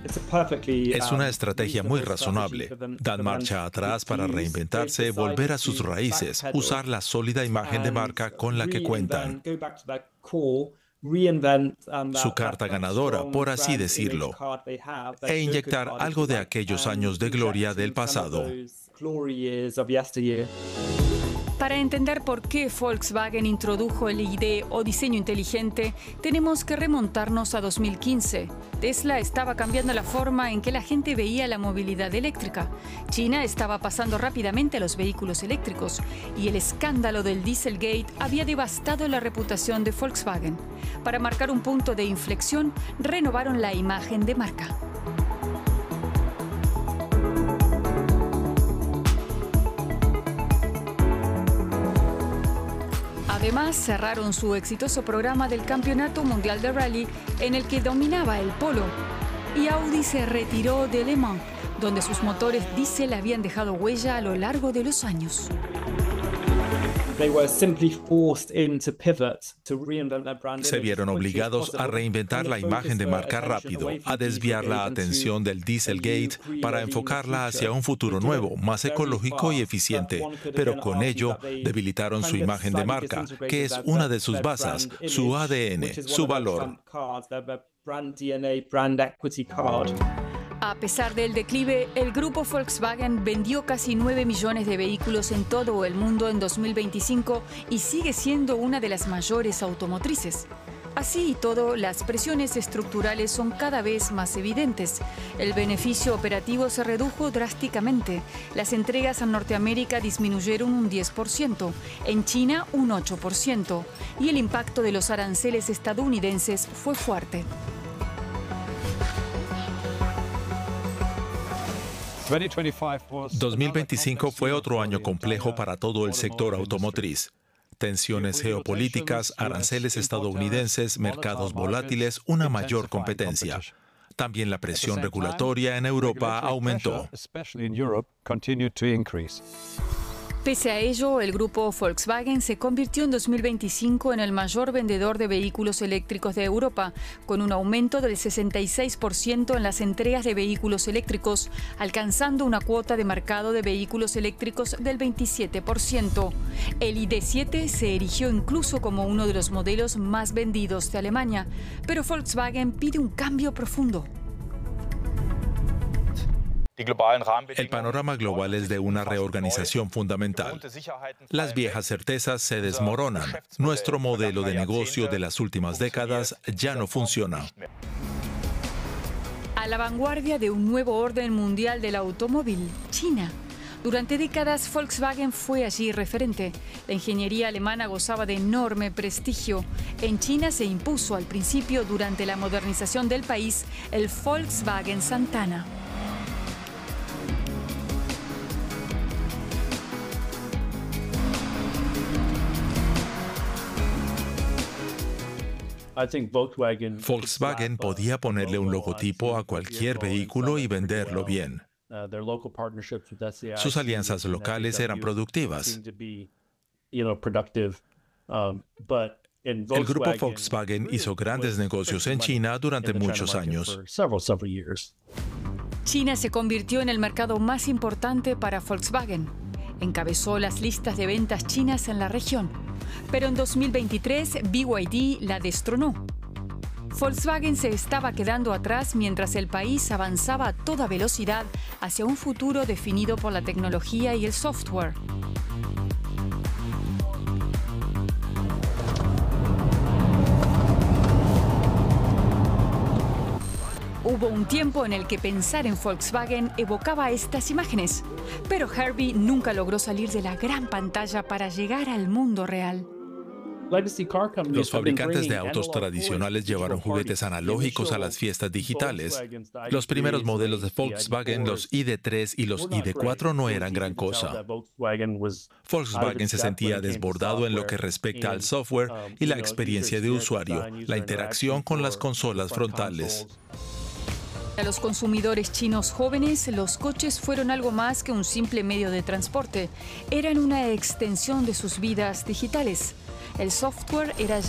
Es una estrategia muy razonable. Dan marcha atrás para reinventarse, volver a sus raíces, usar la sólida imagen de marca con la que cuentan. Su carta ganadora, por así decirlo, e inyectar algo de aquellos años de gloria del pasado. Para entender por qué Volkswagen introdujo el ID o diseño inteligente, tenemos que remontarnos a 2015. Tesla estaba cambiando la forma en que la gente veía la movilidad eléctrica. China estaba pasando rápidamente a los vehículos eléctricos y el escándalo del Dieselgate había devastado la reputación de Volkswagen. Para marcar un punto de inflexión, renovaron la imagen de marca. Además, cerraron su exitoso programa del Campeonato Mundial de Rally, en el que dominaba el polo. Y Audi se retiró de Le Mans, donde sus motores diésel habían dejado huella a lo largo de los años. Se vieron obligados a reinventar la imagen de marca rápido, a desviar la atención del Dieselgate para enfocarla hacia un futuro nuevo, más ecológico y eficiente. Pero con ello debilitaron su imagen de marca, que es una de sus bases, su ADN, su valor. A pesar del declive, el grupo Volkswagen vendió casi 9 millones de vehículos en todo el mundo en 2025 y sigue siendo una de las mayores automotrices. Así y todo, las presiones estructurales son cada vez más evidentes. El beneficio operativo se redujo drásticamente. Las entregas a Norteamérica disminuyeron un 10%, en China un 8%, y el impacto de los aranceles estadounidenses fue fuerte. 2025 fue otro año complejo para todo el sector automotriz. Tensiones geopolíticas, aranceles estadounidenses, mercados volátiles, una mayor competencia. También la presión regulatoria en Europa aumentó. Pese a ello, el grupo Volkswagen se convirtió en 2025 en el mayor vendedor de vehículos eléctricos de Europa, con un aumento del 66% en las entregas de vehículos eléctricos, alcanzando una cuota de mercado de vehículos eléctricos del 27%. El ID.7 se erigió incluso como uno de los modelos más vendidos de Alemania, pero Volkswagen pide un cambio profundo. El panorama global es de una reorganización fundamental. Las viejas certezas se desmoronan. Nuestro modelo de negocio de las últimas décadas ya no funciona. A la vanguardia de un nuevo orden mundial del automóvil, China. Durante décadas, Volkswagen fue allí referente. La ingeniería alemana gozaba de enorme prestigio. En China se impuso al principio, durante la modernización del país, el Volkswagen Santana. Volkswagen podía ponerle un logotipo a cualquier vehículo y venderlo bien. Sus alianzas locales eran productivas. El grupo Volkswagen hizo grandes negocios en China durante muchos años. China se convirtió en el mercado más importante para Volkswagen. Encabezó las listas de ventas chinas en la región. Pero en 2023, BYD la destronó. Volkswagen se estaba quedando atrás mientras el país avanzaba a toda velocidad hacia un futuro definido por la tecnología y el software. Hubo un tiempo en el que pensar en Volkswagen evocaba estas imágenes, pero Herbie nunca logró salir de la gran pantalla para llegar al mundo real. Los fabricantes de autos tradicionales llevaron juguetes analógicos a las fiestas digitales. Los primeros modelos de Volkswagen, los ID.3 y los ID.4, no eran gran cosa. Volkswagen se sentía desbordado en lo que respecta al software y la experiencia de usuario, la interacción con las consolas frontales. A los consumidores chinos jóvenes, los coches fueron algo más que un simple medio de transporte. Eran una extensión de sus vidas digitales. El software era